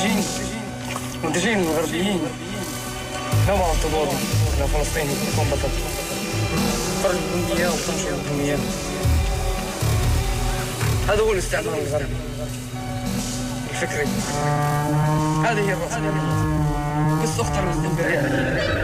منتجين الغربيين نوعا اضطراري إلى فلسطين تكون بطل. فرج البندية وتنشئ الأممية. هذا هو الاستعمار الغربي الفكري. هذه هي الرأسمالية، بس أخطر من الإمبريالية.